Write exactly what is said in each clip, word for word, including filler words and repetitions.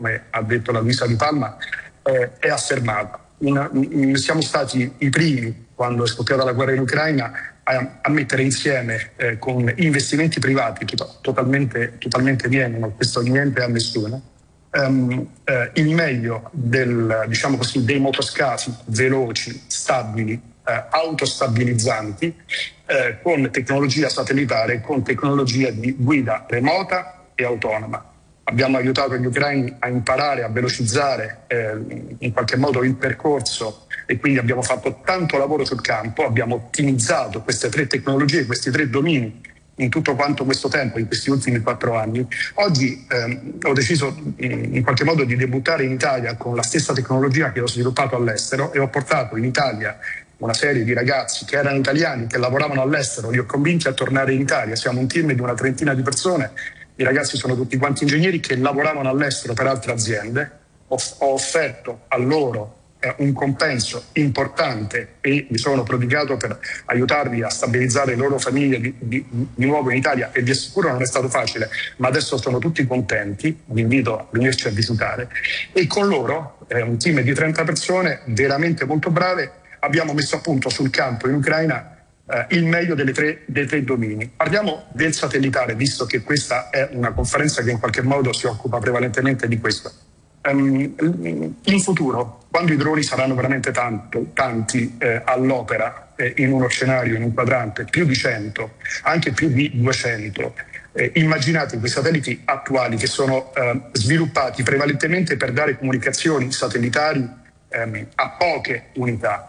come ha detto la Luisa Di Palma, eh, è affermata. In, in, siamo stati i primi, quando è scoppiata la guerra in Ucraina, a, a mettere insieme eh, con investimenti privati to- totalmente, totalmente pieni, non questo niente a nessuno, um, eh, il meglio del, diciamo così, dei motoscafi veloci, stabili, eh, autostabilizzanti, eh, con tecnologia satellitare, con tecnologia di guida remota e autonoma. Abbiamo aiutato gli ucraini a imparare, a velocizzare eh, in qualche modo il percorso, e quindi abbiamo fatto tanto lavoro sul campo, abbiamo ottimizzato queste tre tecnologie, questi tre domini in tutto quanto questo tempo, in questi ultimi quattro anni. Oggi ehm, ho deciso in, in qualche modo di debuttare in Italia con la stessa tecnologia che ho sviluppato all'estero, e ho portato in Italia una serie di ragazzi che erano italiani, che lavoravano all'estero, li ho convinti a tornare in Italia. Siamo un team di una trentina di persone. I ragazzi sono tutti quanti ingegneri che lavoravano all'estero per altre aziende. Ho, ho offerto a loro eh, un compenso importante e mi sono prodigato per aiutarli a stabilizzare le loro famiglie di, di, di nuovo in Italia, e vi assicuro non è stato facile, ma adesso sono tutti contenti. Vi invito a venirci a visitare. E con loro, eh, un team di trenta persone veramente molto brave, abbiamo messo a punto sul campo in Ucraina Uh, il meglio delle tre, dei tre domini. Parliamo del satellitare, visto che questa è una conferenza che in qualche modo si occupa prevalentemente di questo. Um, in futuro, quando i droni saranno veramente tanto, tanti eh, all'opera eh, in uno scenario, in un quadrante, più di cento, anche più di duecento, eh, immaginate quei satelliti attuali che sono eh, sviluppati prevalentemente per dare comunicazioni satellitari ehm, a poche unità.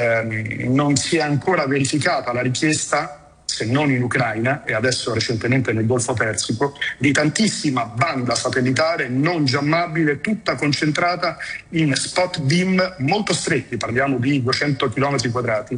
Eh, non si è ancora verificata la richiesta, se non in Ucraina e adesso recentemente nel Golfo Persico, di tantissima banda satellitare non jammabile, tutta concentrata in spot beam molto stretti, parliamo di duecento chilometri quadrati,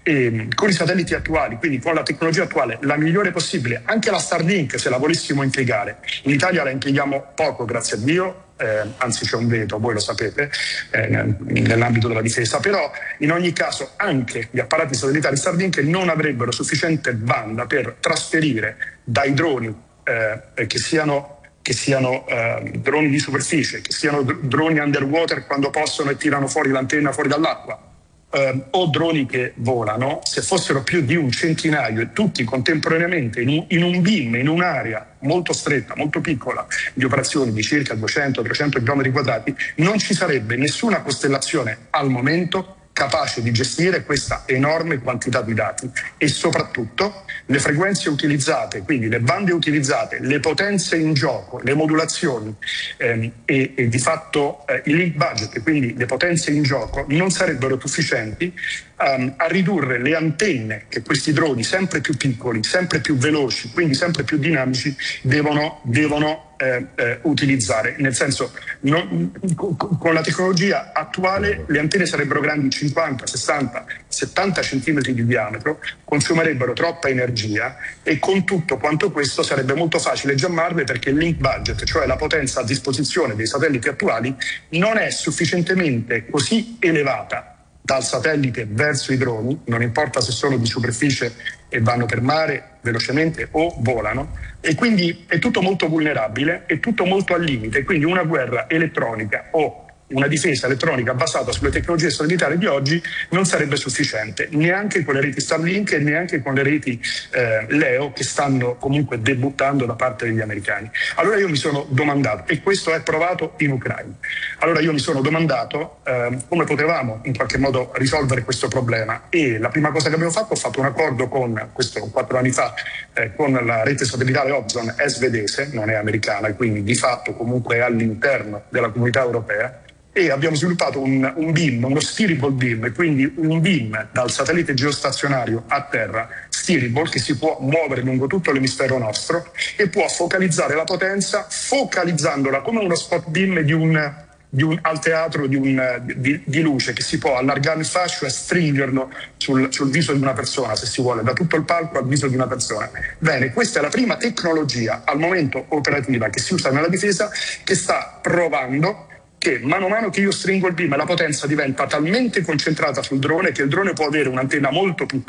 e con i satelliti attuali, quindi con la tecnologia attuale, la migliore possibile. Anche la Starlink, se la volessimo impiegare, in Italia la impieghiamo poco, grazie a Dio. Eh, anzi c'è un veto, voi lo sapete, eh, nell'ambito della difesa, però in ogni caso anche gli apparati satellitari Starlink non avrebbero sufficiente banda per trasferire dai droni eh, che siano, che siano eh, droni di superficie, che siano dr- droni underwater quando possono e tirano fuori l'antenna fuori dall'acqua, eh, o droni che volano, se fossero più di un centinaio e tutti contemporaneamente in un, in un beam, in un'area molto stretta, molto piccola, di operazioni di circa duecento trecento chilometri quadrati, non ci sarebbe nessuna costellazione al momento capace di gestire questa enorme quantità di dati, e soprattutto le frequenze utilizzate, quindi le bande utilizzate, le potenze in gioco, le modulazioni ehm, e, e di fatto eh, il link budget, quindi le potenze in gioco, non sarebbero sufficienti um, a ridurre le antenne che questi droni sempre più piccoli, sempre più veloci, quindi sempre più dinamici devono, devono Eh, eh, utilizzare. Nel senso, non, con la tecnologia attuale le antenne sarebbero grandi cinquanta, sessanta, settanta centimetri di diametro, consumerebbero troppa energia, e con tutto quanto questo sarebbe molto facile jammarle, perché il link budget, cioè la potenza a disposizione dei satelliti attuali, non è sufficientemente così elevata dal satellite verso i droni, non importa se sono di superficie e vanno per mare velocemente o volano, e quindi è tutto molto vulnerabile, è tutto molto al limite. Quindi una guerra elettronica o una difesa elettronica basata sulle tecnologie satellitari di oggi non sarebbe sufficiente, neanche con le reti Starlink e neanche con le reti eh, Leo, che stanno comunque debuttando da parte degli americani. Allora io mi sono domandato, e questo è provato in Ucraina, allora io mi sono domandato eh, come potevamo in qualche modo risolvere questo problema, e la prima cosa che abbiamo fatto, ho fatto un accordo con, questo quattro anni fa, eh, con la rete satellitare Hobson, è svedese, non è americana, quindi di fatto comunque è all'interno della comunità europea, e abbiamo sviluppato un, un beam, uno steerable beam, quindi un beam dal satellite geostazionario a terra, steerable, che si può muovere lungo tutto l'emisfero nostro e può focalizzare la potenza, focalizzandola come uno spot beam di un, di un, al teatro di, un, di, di luce, che si può allargare il fascio e stringerlo sul, sul viso di una persona, se si vuole, da tutto il palco al viso di una persona. Bene, questa è la prima tecnologia al momento operativa che si usa nella difesa, che sta provando che mano a mano che io stringo il beam la potenza diventa talmente concentrata sul drone che il drone può avere un'antenna molto piccola,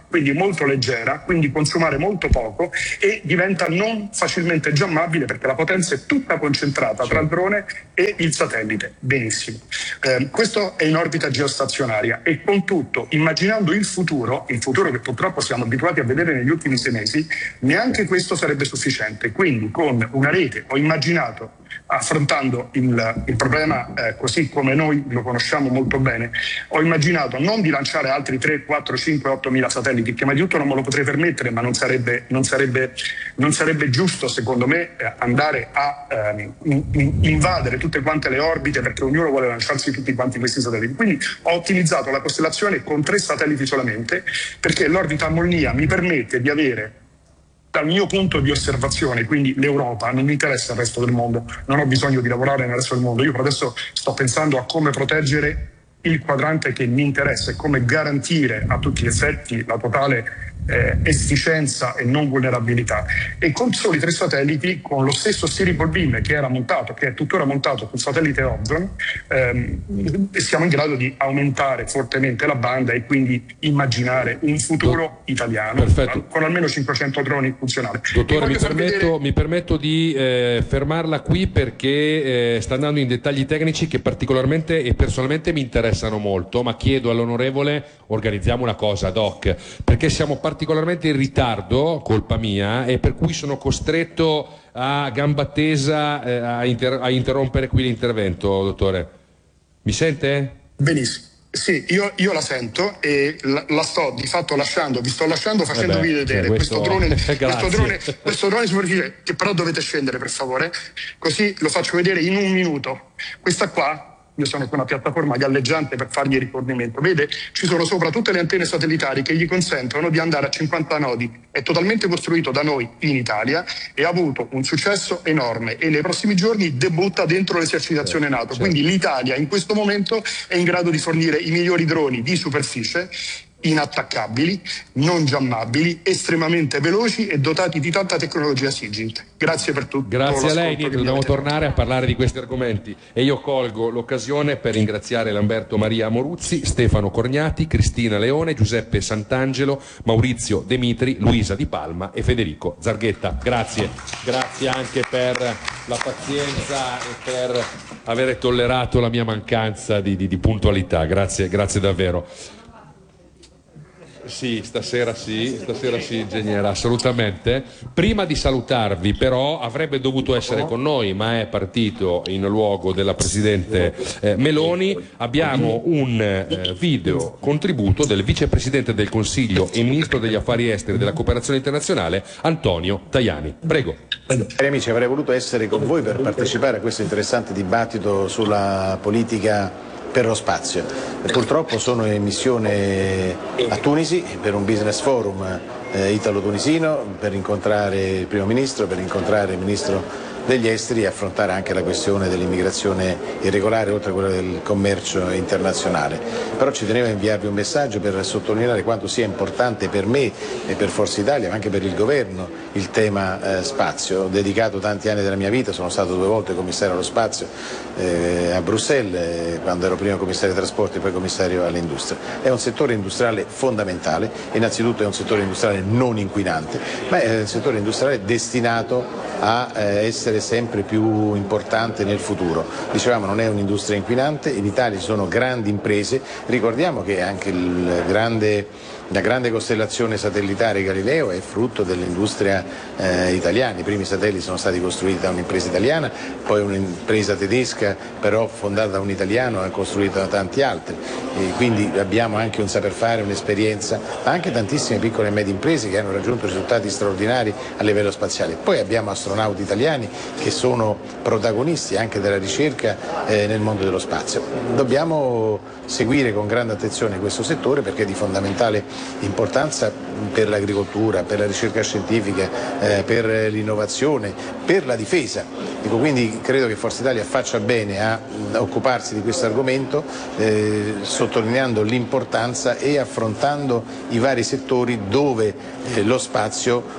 quindi molto leggera, quindi consumare molto poco, e diventa non facilmente jammabile perché la potenza è tutta concentrata tra il drone e il satellite. Benissimo. Eh, questo è in orbita geostazionaria, e con tutto, immaginando il futuro, il futuro che purtroppo siamo abituati a vedere negli ultimi sei mesi, neanche questo sarebbe sufficiente. Quindi con una rete ho immaginato, affrontando il, il problema eh, così come noi lo conosciamo molto bene, ho immaginato non di lanciare altri tre, quattro, cinque, otto mila satelliti, che prima di tutto non me lo potrei permettere, ma non sarebbe, non sarebbe, non sarebbe giusto secondo me eh, andare a eh, in, invadere tutte quante le orbite, perché ognuno vuole lanciarsi tutti quanti questi satelliti. Quindi ho ottimizzato la costellazione con tre satelliti solamente, perché l'orbita Molnia mi permette di avere, dal mio punto di osservazione, quindi l'Europa, non mi interessa il resto del mondo, non ho bisogno di lavorare nel resto del mondo, io per adesso sto pensando a come proteggere il quadrante che mi interessa e come garantire a tutti gli effetti la totale eh, efficienza e non vulnerabilità. E con soli tre satelliti, con lo stesso steerable beam che era montato, che è tuttora montato sul satellite Hobson, ehm, siamo in grado di aumentare fortemente la banda e quindi immaginare un futuro italiano. Perfetto. Con almeno cinquecento droni funzionali. Dottore, mi permetto, vedere... mi permetto di eh, fermarla qui perché eh, sta andando in dettagli tecnici che particolarmente e personalmente mi interessano molto, ma chiedo all'onorevole, organizziamo una cosa ad hoc, perché siamo particolarmente in ritardo, colpa mia, e per cui sono costretto a gamba tesa eh, a, inter- a interrompere qui l'intervento, dottore. Mi sente? Benissimo. Sì, io, io la sento e la, la sto di fatto lasciando, vi sto lasciando facendovi Vabbè, vedere cioè, questo... questo drone, questo drone, questo drone superficie, che però dovete scendere per favore, così lo faccio vedere in un minuto. Questa qua, io sono su una piattaforma galleggiante per fargli rifornimento, vede, ci sono sopra tutte le antenne satellitari che gli consentono di andare a cinquanta nodi, è totalmente costruito da noi in Italia e ha avuto un successo enorme e nei prossimi giorni debutta dentro l'esercitazione certo, NATO, certo. Quindi l'Italia in questo momento è in grado di fornire i migliori droni di superficie, inattaccabili, non jammabili, estremamente veloci e dotati di tanta tecnologia SIGINT. Grazie per tutto. Grazie a lei, niente, dobbiamo tornare a parlare di questi argomenti e io colgo l'occasione per ringraziare Lamberto Maria Moruzzi, Stefano Corgnati, Cristina Leone, Giuseppe Sant'Angelo, Maurizio Demitri, Luisa Di Palma e Federico Zarghetta. Grazie, grazie anche per la pazienza e per aver tollerato la mia mancanza di, di, di puntualità. Grazie, grazie davvero. Sì, stasera sì, stasera sì, ingegnere, assolutamente. Prima di salutarvi, però, avrebbe dovuto essere con noi, ma è partito in luogo della Presidente eh, Meloni. Abbiamo un eh, video contributo del Vicepresidente del Consiglio e Ministro degli Affari Esteri e della Cooperazione Internazionale, Antonio Tajani. Prego. Cari amici, avrei voluto essere con voi per partecipare a questo interessante dibattito sulla politica per lo spazio. Purtroppo sono in missione a Tunisi per un business forum eh, italo-tunisino per incontrare il primo ministro, per incontrare il ministro degli esteri e affrontare anche la questione dell'immigrazione irregolare oltre a quella del commercio internazionale. Però ci tenevo a inviarvi un messaggio per sottolineare quanto sia importante per me e per Forza Italia ma anche per il governo il tema eh, spazio. Ho dedicato tanti anni della mia vita, sono stato due volte commissario allo spazio eh, a Bruxelles eh, quando ero prima commissario ai trasporti e poi commissario all'industria. È un settore industriale fondamentale, innanzitutto è un settore industriale non inquinante, ma è un settore industriale destinato a eh, essere sempre più importante nel futuro. Dicevamo, non è un'industria inquinante, in Italia ci sono grandi imprese, ricordiamo che anche il grande La grande costellazione satellitare Galileo è frutto dell'industria eh, italiana. I primi satelliti sono stati costruiti da un'impresa italiana, poi un'impresa tedesca, però fondata da un italiano e costruita da tanti altri. E quindi abbiamo anche un saper fare, un'esperienza, ma anche tantissime piccole e medie imprese che hanno raggiunto risultati straordinari a livello spaziale. Poi abbiamo astronauti italiani che sono protagonisti anche della ricerca eh, nel mondo dello spazio. Dobbiamo seguire con grande attenzione questo settore perché è di fondamentale importanza per l'agricoltura, per la ricerca scientifica, eh, per l'innovazione, per la difesa. Ecco, quindi credo che Forza Italia faccia bene a, a occuparsi di questo argomento, eh, sottolineando l'importanza e affrontando i vari settori dove eh, lo spazio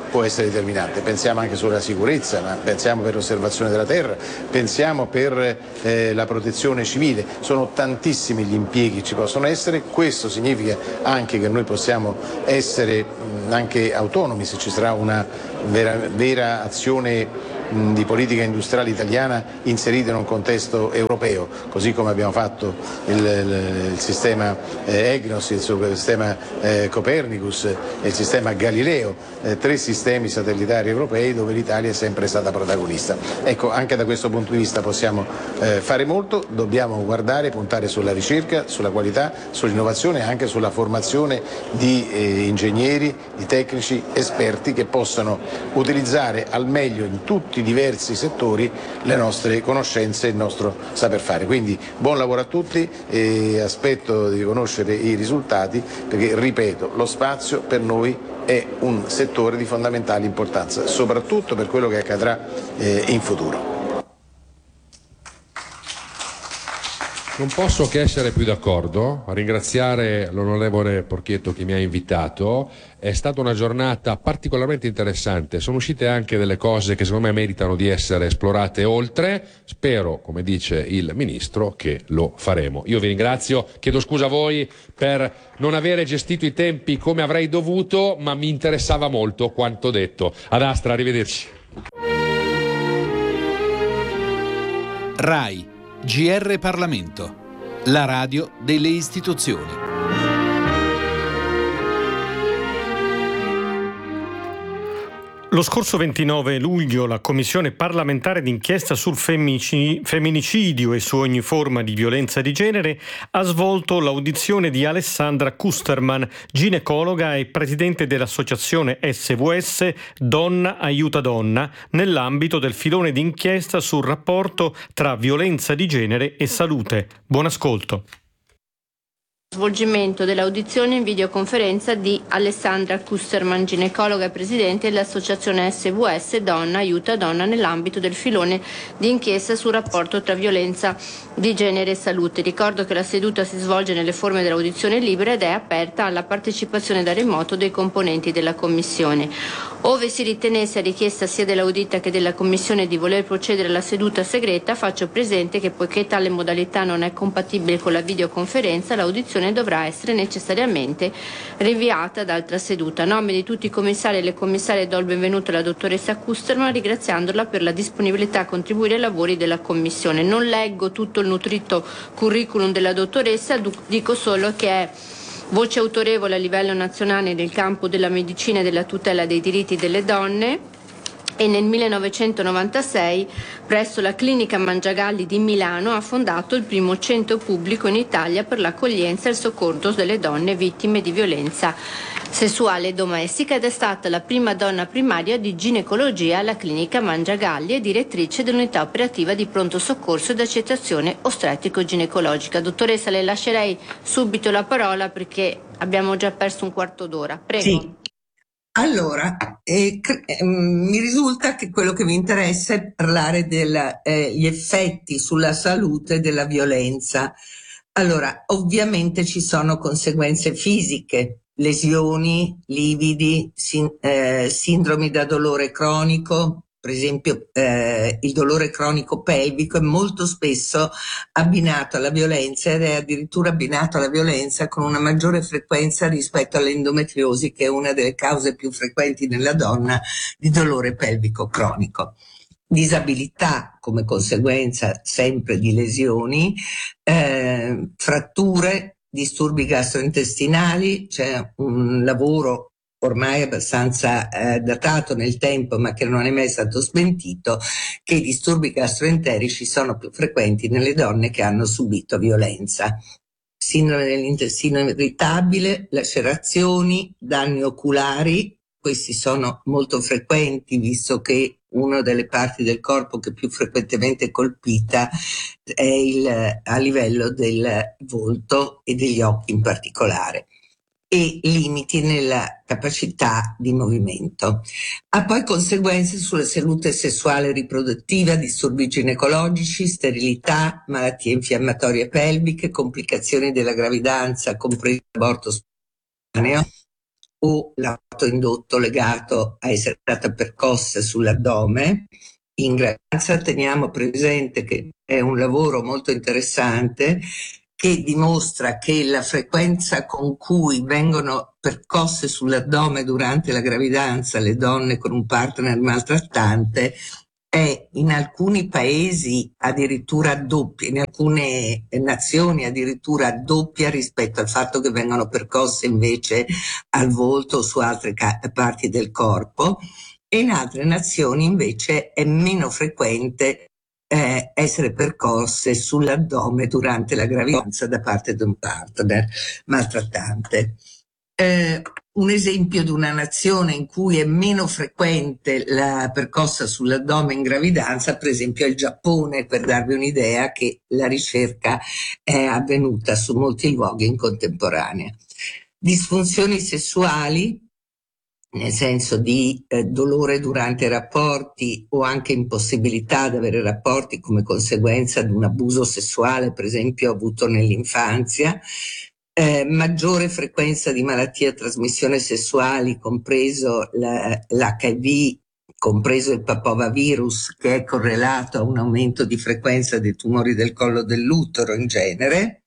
può essere determinante. Pensiamo anche sulla sicurezza, ma pensiamo per l'osservazione della terra, pensiamo per eh, la protezione civile. Sono tantissimi gli impieghi che ci possono essere. Questo significa anche che noi possiamo essere mh, anche autonomi se ci sarà una vera, vera azione di politica industriale italiana inserita in un contesto europeo, così come abbiamo fatto il, il, il sistema eh, EGNOS, il sistema eh, Copernicus e il sistema Galileo, eh, tre sistemi satellitari europei dove l'Italia è sempre stata protagonista. Ecco, anche da questo punto di vista possiamo eh, fare molto, dobbiamo guardare, puntare sulla ricerca, sulla qualità, sull'innovazione e anche sulla formazione di eh, ingegneri, di tecnici, esperti che possano utilizzare al meglio in tutti i diversi settori le nostre conoscenze e il nostro saper fare. Quindi buon lavoro a tutti e aspetto di conoscere i risultati perché, ripeto, lo spazio per noi è un settore di fondamentale importanza, soprattutto per quello che accadrà eh, in futuro. Non posso che essere più d'accordo, a ringraziare l'onorevole Porchietto che mi ha invitato. È stata una giornata particolarmente interessante, sono uscite anche delle cose che secondo me meritano di essere esplorate oltre. Spero, come dice il Ministro, che lo faremo. Io vi ringrazio, chiedo scusa a voi per non avere gestito i tempi come avrei dovuto, ma mi interessava molto quanto detto. Ad Astra, arrivederci. RAI G R Parlamento, la radio delle istituzioni. Lo scorso ventinove luglio la Commissione parlamentare d'inchiesta sul femminicidio e su ogni forma di violenza di genere ha svolto l'audizione di Alessandra Kusterman, ginecologa e presidente dell'associazione S V S Donna Aiuta Donna, nell'ambito del filone d'inchiesta sul rapporto tra violenza di genere e salute. Buon ascolto. Svolgimento dell'audizione in videoconferenza di Alessandra Kusterman, ginecologa e presidente dell'associazione S V S Donna Aiuta Donna, nell'ambito del filone di inchiesta sul rapporto tra violenza di genere e salute. Ricordo che la seduta si svolge nelle forme dell'audizione libera ed è aperta alla partecipazione da remoto dei componenti della Commissione. Ove si ritenesse a richiesta sia dell'audita che della Commissione di voler procedere alla seduta segreta, faccio presente che poiché tale modalità non è compatibile con la videoconferenza, l'audizione dovrà essere necessariamente rinviata ad altra seduta. A nome di tutti i commissari e le commissarie do il benvenuto alla dottoressa Kusterman, ringraziandola per la disponibilità a contribuire ai lavori della Commissione. Non leggo tutto il nutrito curriculum della dottoressa, dico solo che è voce autorevole a livello nazionale nel campo della medicina e della tutela dei diritti delle donne, e nel millenovecentonovantasei presso la clinica Mangiagalli di Milano ha fondato il primo centro pubblico in Italia per l'accoglienza e il soccorso delle donne vittime di violenza sessuale e domestica ed è stata la prima donna primaria di ginecologia alla clinica Mangiagalli e direttrice dell'unità operativa di pronto soccorso ed accettazione ostetrico-ginecologica. Dottoressa, le lascerei subito la parola perché abbiamo già perso un quarto d'ora. Prego. Sì. Allora, eh, cre- eh, mi risulta che quello che vi interessa è parlare degli eh, effetti sulla salute della violenza. Allora, ovviamente ci sono conseguenze fisiche, lesioni, lividi, sin- eh, sindromi da dolore cronico. Per esempio eh, il dolore cronico pelvico è molto spesso abbinato alla violenza ed è addirittura abbinato alla violenza con una maggiore frequenza rispetto all'endometriosi, che è una delle cause più frequenti nella donna di dolore pelvico cronico. Disabilità come conseguenza sempre di lesioni, eh, fratture, disturbi gastrointestinali. C'è un lavoro ormai abbastanza eh, datato nel tempo, ma che non è mai stato smentito, che i disturbi gastroenterici sono più frequenti nelle donne che hanno subito violenza. Sindrome dell'intestino irritabile, lacerazioni, danni oculari, questi sono molto frequenti visto che una delle parti del corpo che più frequentemente è colpita è il, a livello del volto e degli occhi in particolare, e limiti nella capacità di movimento. Ha poi conseguenze sulla salute sessuale e riproduttiva, disturbi ginecologici, sterilità, malattie infiammatorie pelviche, complicazioni della gravidanza, compreso l'aborto spontaneo, o l'aborto indotto legato a essere stata percossa sull'addome in gravidanza. Teniamo presente che è un lavoro molto interessante che dimostra che la frequenza con cui vengono percosse sull'addome durante la gravidanza le donne con un partner maltrattante è in alcuni paesi addirittura doppia, in alcune nazioni addirittura doppia rispetto al fatto che vengono percosse invece al volto o su altre parti del corpo, e in altre nazioni invece è meno frequente Eh, essere percosse sull'addome durante la gravidanza da parte di un partner maltrattante. Eh, un esempio di una nazione in cui è meno frequente la percossa sull'addome in gravidanza, per esempio, è il Giappone, per darvi un'idea che la ricerca è avvenuta su molti luoghi in contemporanea. Disfunzioni sessuali, nel senso di eh, dolore durante i rapporti o anche impossibilità di avere rapporti come conseguenza di un abuso sessuale, per esempio avuto nell'infanzia, eh, maggiore frequenza di malattie a trasmissione sessuali, compreso l'H I V, compreso il papovavirus, che è correlato a un aumento di frequenza dei tumori del collo dell'utero in genere,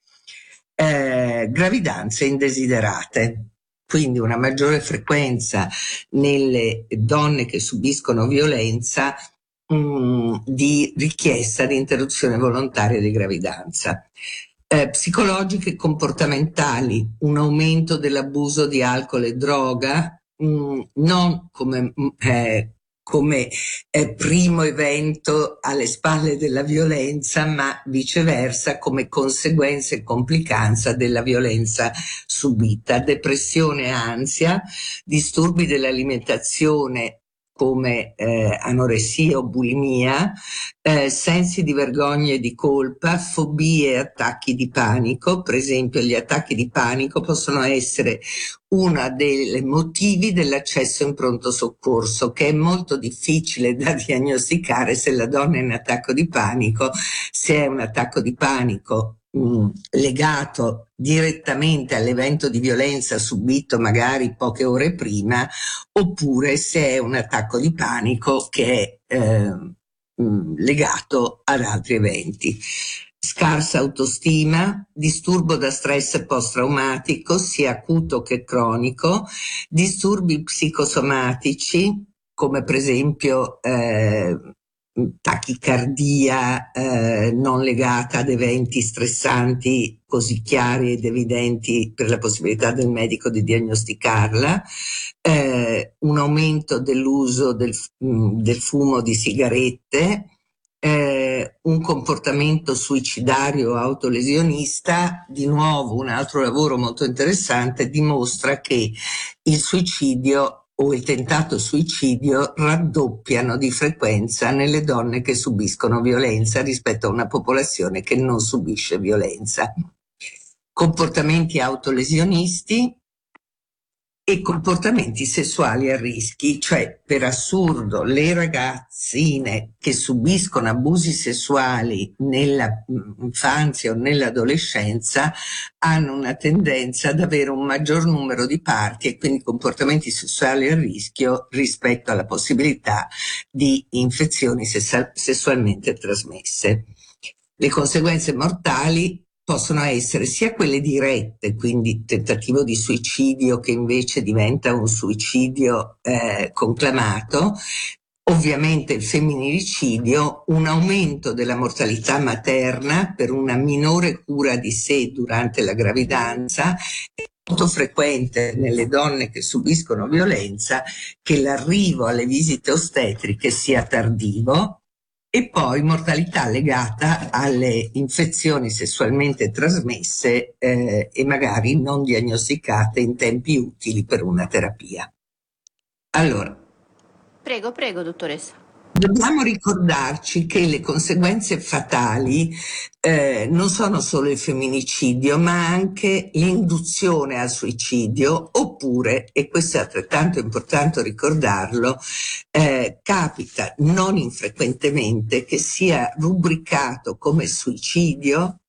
eh, gravidanze indesiderate. Quindi una maggiore frequenza nelle donne che subiscono violenza mh, di richiesta di interruzione volontaria di gravidanza. Eh, psicologiche e comportamentali, un aumento dell'abuso di alcol e droga, mh, non come, eh, come eh, primo evento alle spalle della violenza, ma viceversa come conseguenza e complicanza della violenza subita. Depressione e ansia, disturbi dell'alimentazione come eh, anoressia o bulimia, eh, sensi di vergogna e di colpa, fobie e attacchi di panico. Per esempio, gli attacchi di panico possono essere uno dei motivi dell'accesso in pronto soccorso, che è molto difficile da diagnosticare se la donna è in attacco di panico, se è un attacco di panico mh, legato direttamente all'evento di violenza subito magari poche ore prima, oppure se è un attacco di panico che è eh, mh, legato ad altri eventi. Scarsa autostima, disturbo da stress post-traumatico, sia acuto che cronico, disturbi psicosomatici, come per esempio eh, tachicardia eh, non legata ad eventi stressanti così chiari ed evidenti per la possibilità del medico di diagnosticarla, eh, un aumento dell'uso del, del fumo di sigarette, Eh, un comportamento suicidario o autolesionista. Di nuovo un altro lavoro molto interessante dimostra che il suicidio o il tentato suicidio raddoppiano di frequenza nelle donne che subiscono violenza rispetto a una popolazione che non subisce violenza. Comportamenti autolesionisti e comportamenti sessuali a rischi, cioè per assurdo le ragazzine che subiscono abusi sessuali nell'infanzia o nell'adolescenza hanno una tendenza ad avere un maggior numero di parti e quindi comportamenti sessuali a rischio rispetto alla possibilità di infezioni sessualmente trasmesse. Le conseguenze mortali possono essere sia quelle dirette, quindi tentativo di suicidio che invece diventa un suicidio eh, conclamato, ovviamente il femminicidio, un aumento della mortalità materna per una minore cura di sé durante la gravidanza. È molto frequente nelle donne che subiscono violenza che l'arrivo alle visite ostetriche sia tardivo. E poi mortalità legata alle infezioni sessualmente trasmesse eh, e magari non diagnosticate in tempi utili per una terapia. Allora, prego, prego, dottoressa. Dobbiamo ricordarci che le conseguenze fatali eh, non sono solo il femminicidio, ma anche l'induzione al suicidio, oppure, e questo è altrettanto importante ricordarlo, eh, capita non infrequentemente che sia rubricato come suicidio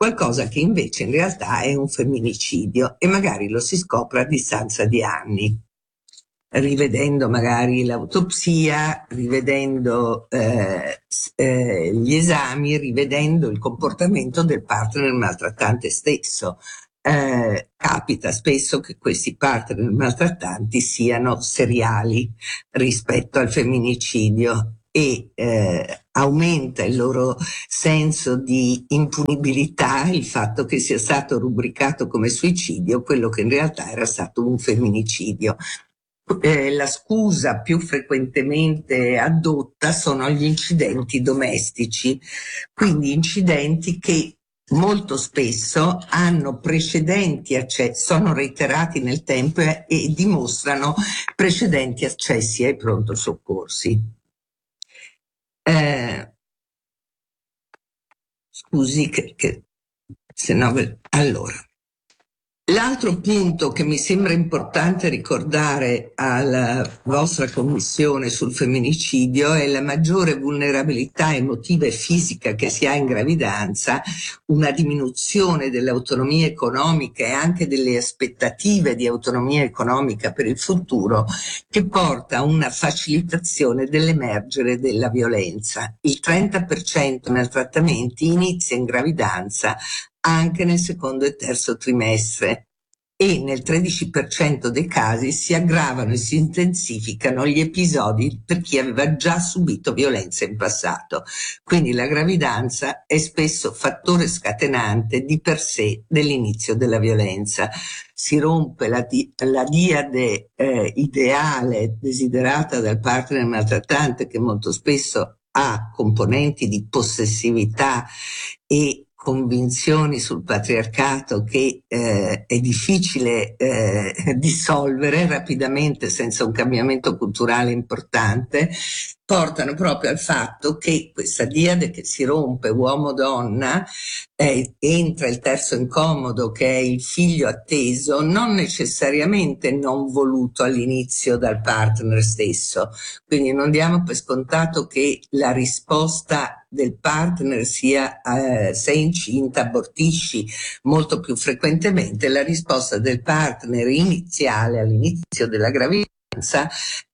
qualcosa che invece in realtà è un femminicidio e magari lo si scopre a distanza di anni, rivedendo magari l'autopsia, rivedendo eh, eh, gli esami, rivedendo il comportamento del partner maltrattante stesso. Eh, capita spesso che questi partner maltrattanti siano seriali rispetto al femminicidio e eh, aumenta il loro senso di impunibilità il fatto che sia stato rubricato come suicidio quello che in realtà era stato un femminicidio. Eh, la scusa più frequentemente adotta sono gli incidenti domestici, quindi incidenti che molto spesso hanno precedenti accessi, sono reiterati nel tempo e, e dimostrano precedenti accessi ai pronto soccorsi. Eh, scusi che, che se no, allora. L'altro punto che mi sembra importante ricordare alla vostra commissione sul femminicidio è la maggiore vulnerabilità emotiva e fisica che si ha in gravidanza, una diminuzione dell'autonomia economica e anche delle aspettative di autonomia economica per il futuro, che porta a una facilitazione dell'emergere della violenza. Il trenta per cento dei maltrattamenti inizia in gravidanza anche nel secondo e terzo trimestre e nel tredici per cento dei casi si aggravano e si intensificano gli episodi per chi aveva già subito violenza in passato. Quindi la gravidanza è spesso fattore scatenante di per sé dell'inizio della violenza. Si rompe la, di- la diade eh, ideale desiderata dal partner maltrattante, che molto spesso ha componenti di possessività e convinzioni sul patriarcato che eh, è difficile eh, dissolvere rapidamente senza un cambiamento culturale importante, portano proprio al fatto che questa diade che si rompe uomo-donna, eh, entra il terzo incomodo che è il figlio atteso, non necessariamente non voluto all'inizio dal partner stesso. Quindi non diamo per scontato che la risposta del partner sia eh, sei incinta, abortisci. Molto più frequentemente la risposta del partner iniziale all'inizio della gravidanza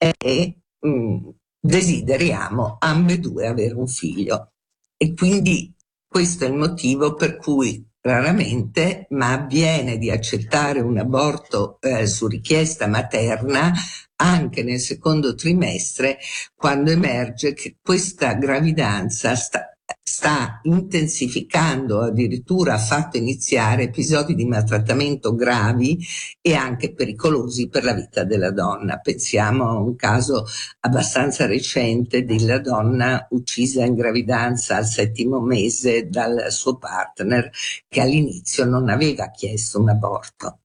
è mh, desideriamo ambedue avere un figlio. E quindi questo è il motivo per cui raramente, ma avviene di accettare un aborto eh, su richiesta materna anche nel secondo trimestre, quando emerge che questa gravidanza sta, sta intensificando, addirittura ha fatto iniziare episodi di maltrattamento gravi e anche pericolosi per la vita della donna. Pensiamo a un caso abbastanza recente della donna uccisa in gravidanza al settimo mese dal suo partner, che all'inizio non aveva chiesto un aborto.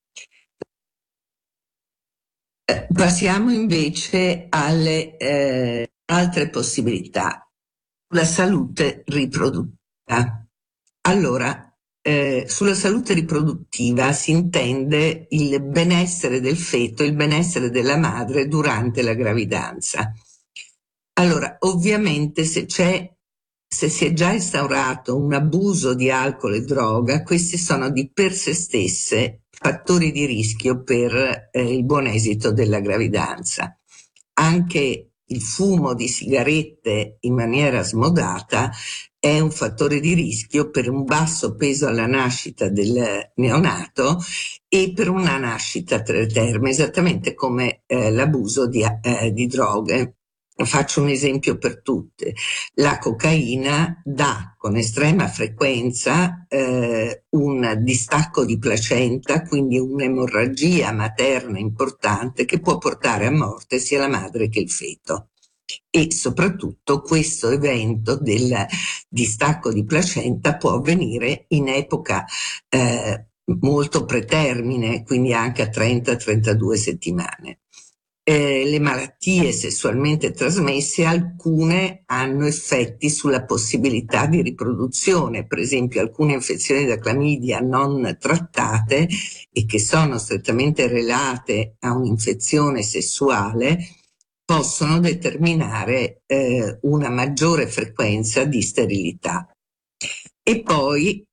Passiamo invece alle eh, altre possibilità. La salute riproduttiva. Allora, eh, sulla salute riproduttiva si intende il benessere del feto, il benessere della madre durante la gravidanza. Allora, ovviamente se c'è, se si è già instaurato un abuso di alcol e droga, questi sono di per sé stesse fattori di rischio per eh, il buon esito della gravidanza. Anche il fumo di sigarette in maniera smodata è un fattore di rischio per un basso peso alla nascita del neonato e per una nascita preterme, esattamente come eh, l'abuso di, eh, di droghe. Faccio un esempio per tutte. La cocaina dà con estrema frequenza eh, un distacco di placenta, quindi un'emorragia materna importante che può portare a morte sia la madre che il feto. E soprattutto questo evento del distacco di placenta può avvenire in epoca eh, molto pretermine, quindi anche a trenta trentadue settimane. Eh, le malattie sessualmente trasmesse, alcune hanno effetti sulla possibilità di riproduzione, per esempio alcune infezioni da clamidia non trattate e che sono strettamente relate a un'infezione sessuale possono determinare eh, una maggiore frequenza di sterilità. E poi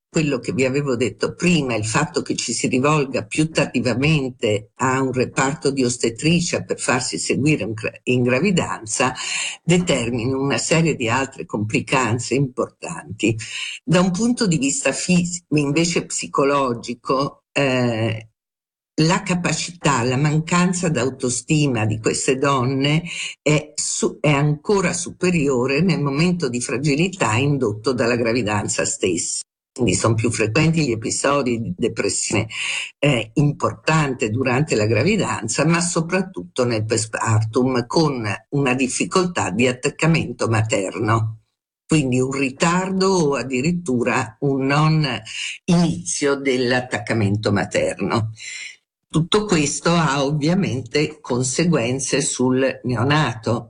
quello che vi avevo detto prima, il fatto che ci si rivolga più tardivamente a un reparto di ostetricia per farsi seguire in gravidanza, determini una serie di altre complicanze importanti. Da un punto di vista fisico, invece psicologico, eh, la capacità, la mancanza d'autostima di queste donne è, su, è ancora superiore nel momento di fragilità indotto dalla gravidanza stessa. Quindi sono più frequenti gli episodi di depressione eh, importante durante la gravidanza, ma soprattutto nel postpartum, con una difficoltà di attaccamento materno. Quindi un ritardo o addirittura un non inizio dell'attaccamento materno. Tutto questo ha ovviamente conseguenze sul neonato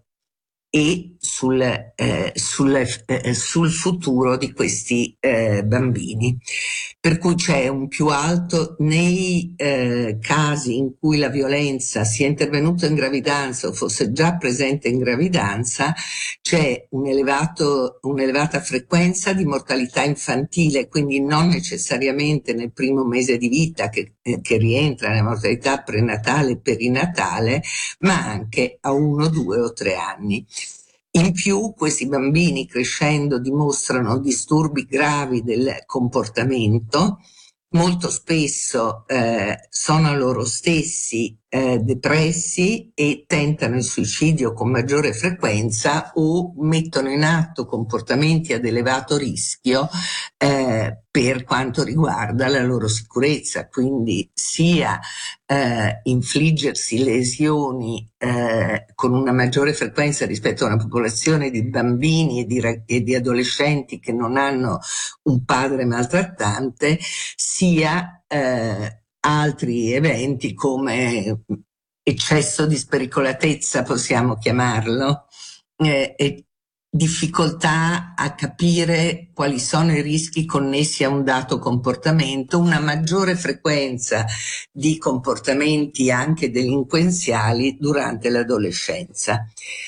e sul, eh, sul, eh, sul futuro di questi eh, bambini. Per cui c'è un più alto nei eh, casi in cui la violenza sia intervenuta in gravidanza o fosse già presente in gravidanza, c'è un elevato, un'elevata frequenza di mortalità infantile, quindi non necessariamente nel primo mese di vita che, eh, che rientra nella mortalità prenatale e perinatale, ma anche a uno, due o tre anni. In più, questi bambini crescendo dimostrano disturbi gravi del comportamento, molto spesso eh, sono loro stessi eh, depressi e tentano il suicidio con maggiore frequenza o mettono in atto comportamenti ad elevato rischio eh, per quanto riguarda la loro sicurezza, quindi sia eh, infliggersi lesioni eh, con una maggiore frequenza rispetto a una popolazione di bambini e di, e di adolescenti che non hanno un padre maltrattante, sia eh, altri eventi come eccesso di spericolatezza, possiamo chiamarlo, eh, e difficoltà a capire quali sono i rischi connessi a un dato comportamento, una maggiore frequenza di comportamenti anche delinquenziali durante l'adolescenza.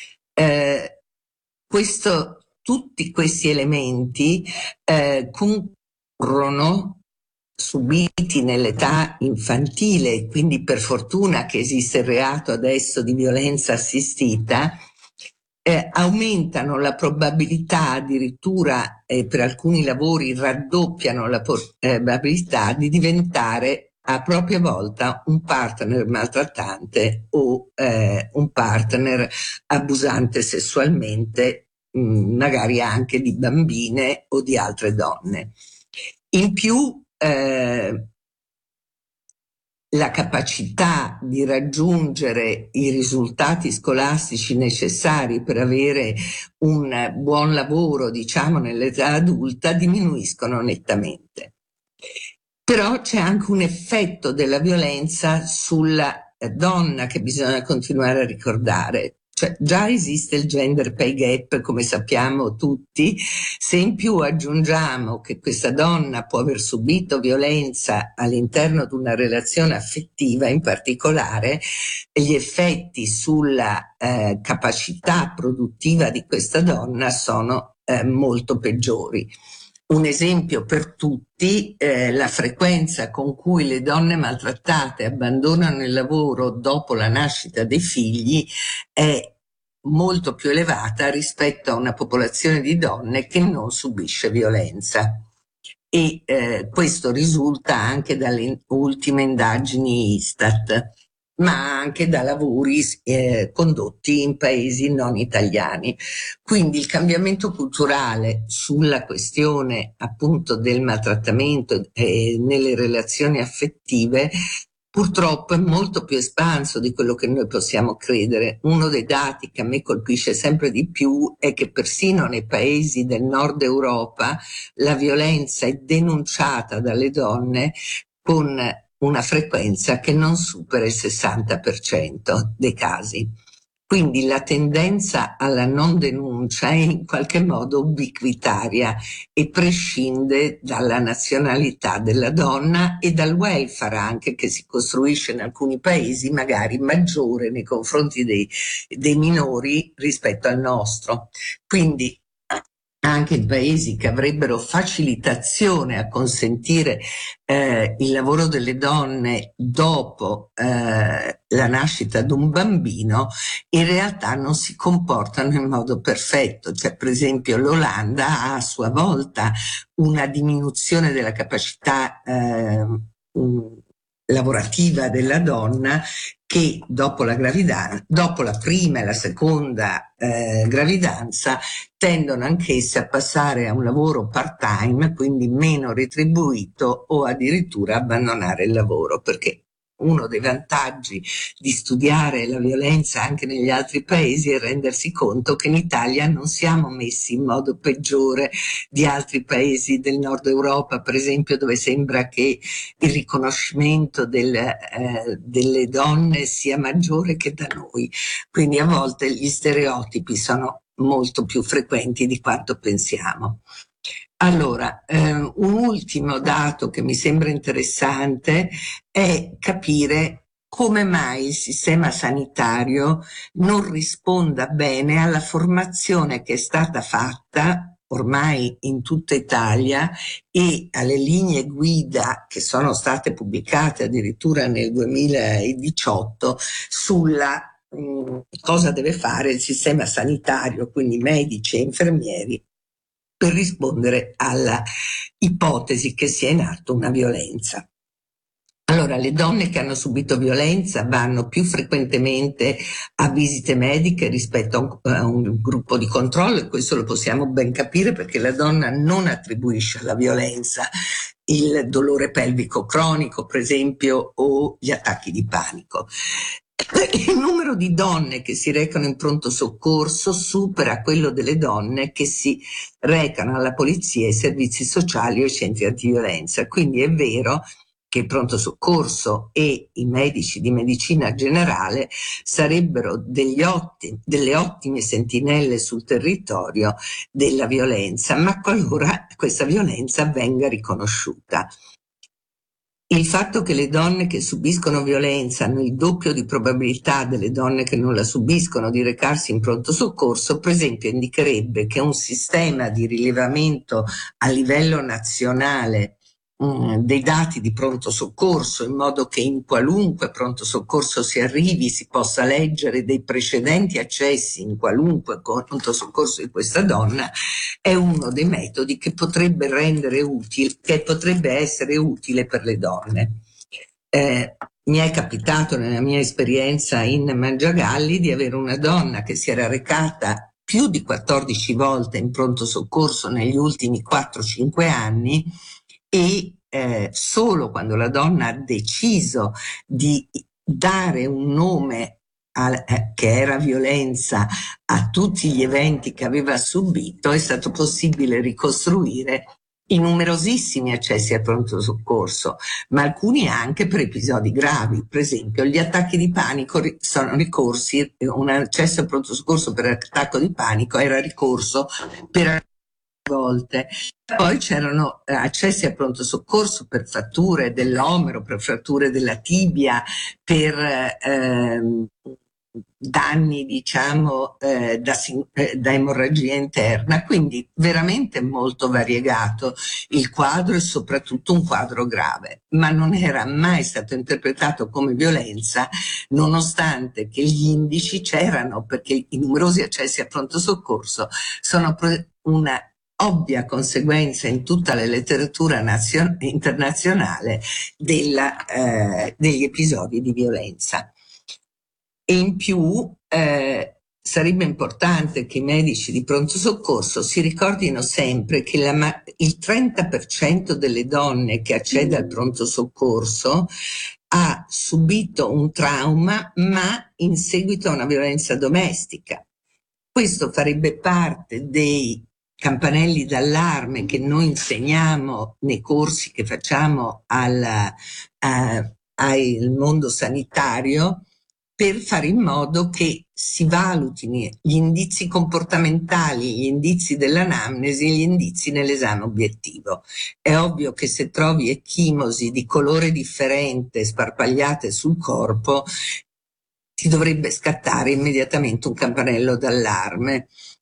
Eh, questo, tutti questi elementi eh, concorrono, subiti nell'età infantile, quindi per fortuna che esiste il reato adesso di violenza assistita, eh, aumentano la probabilità, addirittura eh, per alcuni lavori raddoppiano la probabilità di diventare a propria volta un partner maltrattante o eh, un partner abusante sessualmente, mh, magari anche di bambine o di altre donne. In più, Eh, la capacità di raggiungere i risultati scolastici necessari per avere un buon lavoro, diciamo, nell'età adulta diminuiscono nettamente. Però c'è anche un effetto della violenza sulla donna che bisogna continuare a ricordare. Cioè, già esiste il gender pay gap, come sappiamo tutti. Se in più aggiungiamo che questa donna può aver subito violenza all'interno di una relazione affettiva, in particolare, gli effetti sulla eh, capacità produttiva di questa donna sono eh, molto peggiori. Un esempio per tutti, eh, la frequenza con cui le donne maltrattate abbandonano il lavoro dopo la nascita dei figli è molto più elevata rispetto a una popolazione di donne che non subisce violenza. E eh, questo risulta anche dalle ultime indagini Istat, ma anche da lavori eh, condotti in paesi non italiani. Quindi il cambiamento culturale sulla questione appunto del maltrattamento eh, nelle relazioni affettive purtroppo è molto più espanso di quello che noi possiamo credere. Uno dei dati che a me colpisce sempre di più è che persino nei paesi del nord Europa la violenza è denunciata dalle donne con una frequenza che non supera il sessanta per cento dei casi. Quindi la tendenza alla non denuncia è in qualche modo ubiquitaria e prescinde dalla nazionalità della donna e dal welfare anche che si costruisce in alcuni paesi magari maggiore nei confronti dei, dei minori rispetto al nostro. Quindi anche in paesi che avrebbero facilitazione a consentire eh, il lavoro delle donne dopo eh, la nascita di un bambino, in realtà non si comportano in modo perfetto. Cioè, per esempio, l'Olanda ha a sua volta una diminuzione della capacità eh, lavorativa della donna, che dopo la gravidanza, dopo la prima e la seconda eh, gravidanza, tendono anch'esse a passare a un lavoro part-time, quindi meno retribuito, o addirittura abbandonare il lavoro, perché uno dei vantaggi di studiare la violenza anche negli altri paesi è rendersi conto che in Italia non siamo messi in modo peggiore di altri paesi del nord Europa, per esempio, dove sembra che il riconoscimento del, eh, delle donne sia maggiore che da noi. Quindi a volte gli stereotipi sono molto più frequenti di quanto pensiamo. Allora, eh, un ultimo dato che mi sembra interessante è capire come mai il sistema sanitario non risponda bene alla formazione che è stata fatta ormai in tutta Italia e alle linee guida che sono state pubblicate addirittura nel duemiladiciotto sulla mh, cosa deve fare il sistema sanitario, quindi medici e infermieri, per rispondere alla ipotesi che sia in atto una violenza. Allora, le donne che hanno subito violenza vanno più frequentemente a visite mediche rispetto a un, a un gruppo di controllo, e questo lo possiamo ben capire perché la donna non attribuisce alla violenza il dolore pelvico cronico, per esempio, o gli attacchi di panico. Il numero di donne che si recano in pronto soccorso supera quello delle donne che si recano alla polizia, ai servizi sociali o ai centri antiviolenza. Quindi è vero che il pronto soccorso e i medici di medicina generale sarebbero degli ottimi, delle ottime sentinelle sul territorio della violenza, ma qualora questa violenza venga riconosciuta. Il fatto che le donne che subiscono violenza hanno il doppio di probabilità delle donne che non la subiscono di recarsi in pronto soccorso, per esempio, indicherebbe che un sistema di rilevamento a livello nazionale mh, dei dati di pronto soccorso, in modo che in qualunque pronto soccorso si arrivi si possa leggere dei precedenti accessi in qualunque pronto soccorso di questa donna, è uno dei metodi che potrebbe rendere utile, che potrebbe essere utile per le donne. Eh, mi è capitato nella mia esperienza in Mangiagalli di avere una donna che si era recata più di quattordici volte in pronto soccorso negli ultimi quattro cinque anni e eh, solo quando la donna ha deciso di dare un nome a, eh, che era violenza a tutti gli eventi che aveva subito, è stato possibile ricostruire i numerosissimi accessi al pronto soccorso, ma alcuni anche per episodi gravi. Per esempio, gli attacchi di panico sono ricorsi, un accesso al pronto soccorso per attacco di panico era ricorso per volte. Poi c'erano accessi al pronto soccorso per fratture dell'omero, per fratture della tibia, per ehm, danni, diciamo, eh, da, eh, da emorragia interna, quindi veramente molto variegato il quadro e soprattutto un quadro grave, ma non era mai stato interpretato come violenza, nonostante che gli indici c'erano, perché i numerosi accessi a pronto soccorso sono una ovvia conseguenza in tutta la letteratura nazio- internazionale della, eh, degli episodi di violenza. E in più eh, sarebbe importante che i medici di pronto soccorso si ricordino sempre che la, il trenta per cento delle donne che accede al pronto soccorso ha subito un trauma, ma in seguito a una violenza domestica. Questo farebbe parte dei campanelli d'allarme che noi insegniamo nei corsi che facciamo al, a, al mondo sanitario, per fare in modo che si valutino gli indizi comportamentali, gli indizi dell'anamnesi e gli indizi nell'esame obiettivo. È ovvio che se trovi ecchimosi di colore differente sparpagliate sul corpo, ti dovrebbe scattare immediatamente un campanello d'allarme.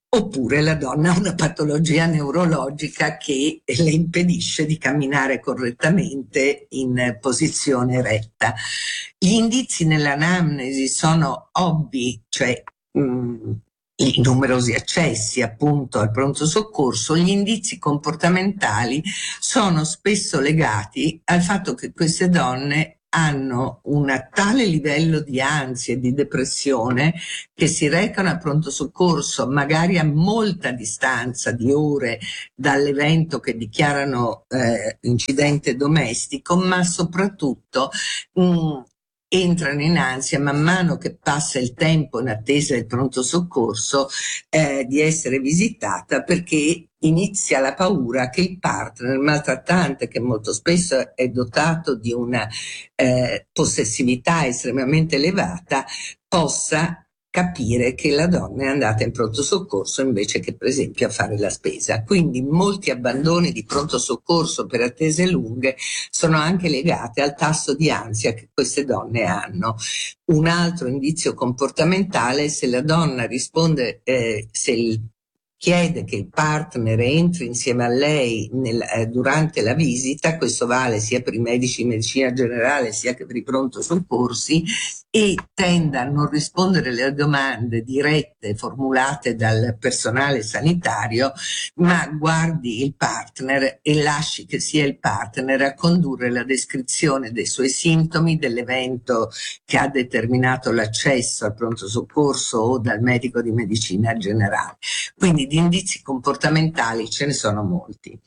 oppure la donna ha una patologia neurologica che le impedisce di camminare correttamente in posizione retta. Gli indizi nell'anamnesi sono ovvi, cioè mh, i numerosi accessi appunto al pronto soccorso. Gli indizi comportamentali sono spesso legati al fatto che queste donne hanno un tale livello di ansia e di depressione che si recano a pronto soccorso magari a molta distanza di ore dall'evento che dichiarano eh, incidente domestico, ma soprattutto mh, entrano in ansia man mano che passa il tempo in attesa del pronto soccorso eh, di essere visitata, perché inizia la paura che il partner maltrattante, che molto spesso è dotato di una eh, possessività estremamente elevata, possa capire che la donna è andata in pronto soccorso invece che per esempio a fare la spesa. Quindi molti abbandoni di pronto soccorso per attese lunghe sono anche legati al tasso di ansia che queste donne hanno. Un altro indizio comportamentale è se la donna risponde, eh, se il chiede che il partner entri insieme a lei nel, eh, durante la visita, questo vale sia per i medici di medicina generale sia che per i pronto soccorsi, e tenda a non rispondere alle domande dirette formulate dal personale sanitario, ma guardi il partner e lasci che sia il partner a condurre la descrizione dei suoi sintomi, dell'evento che ha determinato l'accesso al pronto soccorso o dal medico di medicina generale. Quindi di indizi comportamentali ce ne sono molti.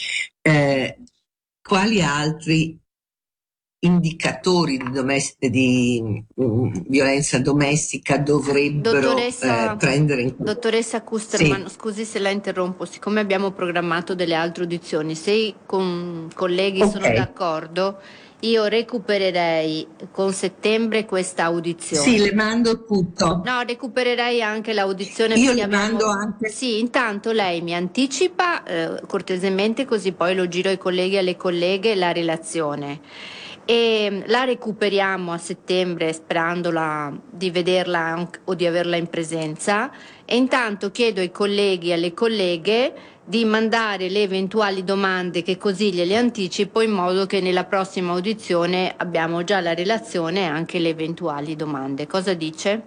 Eh, quali altri indicatori di, domest- di um, violenza domestica dovrebbero eh, prendere in conto? Dottoressa Kusterman, sì. Scusi se la interrompo, siccome abbiamo programmato delle altre audizioni, se i con- colleghi okay. sono d'accordo, io recupererei con settembre questa audizione. Sì, le mando tutto. No, recupererei anche l'audizione. Io le abbiamo... mando anche... Sì, intanto lei mi anticipa eh, cortesemente, così poi lo giro ai colleghi e alle colleghe la relazione. E la recuperiamo a settembre sperandola di vederla o di averla in presenza, e intanto chiedo ai colleghi e alle colleghe di mandare le eventuali domande, che così gliele anticipo, in modo che nella prossima audizione abbiamo già la relazione e anche le eventuali domande. Cosa dice?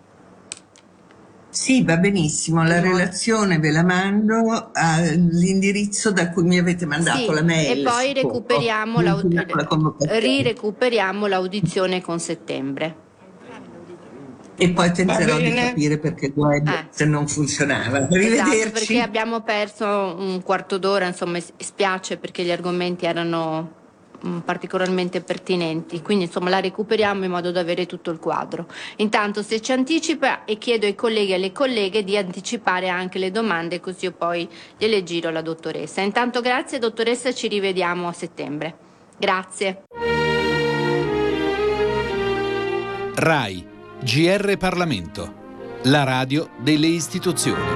Sì, va benissimo, la relazione ve la mando all'indirizzo da cui mi avete mandato sì, la mail. E poi recuperiamo la, rirecuperiamo l'audizione con settembre. E poi tenterò di capire perché il web eh. non funzionava. Arrivederci. Esatto, perché abbiamo perso un quarto d'ora, insomma, spiace perché gli argomenti erano particolarmente pertinenti, quindi insomma la recuperiamo in modo da avere tutto il quadro. Intanto se ci anticipa, e chiedo ai colleghi e alle colleghe di anticipare anche le domande, così io poi gliele giro alla dottoressa. Intanto grazie dottoressa, ci rivediamo a settembre. Grazie. RAI G R Parlamento, la radio delle istituzioni.